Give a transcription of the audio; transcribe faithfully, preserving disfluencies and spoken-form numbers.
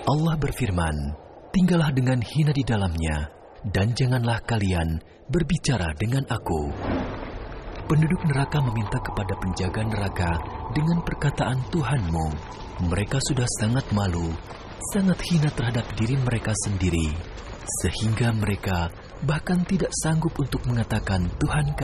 Allah berfirman, tinggallah dengan hina di dalamnya, dan janganlah kalian berbicara dengan aku. Penduduk neraka meminta kepada penjaga neraka dengan perkataan Tuhanmu. Mereka sudah sangat malu, sangat hina terhadap diri mereka sendiri, sehingga mereka bahkan tidak sanggup untuk mengatakan Tuhan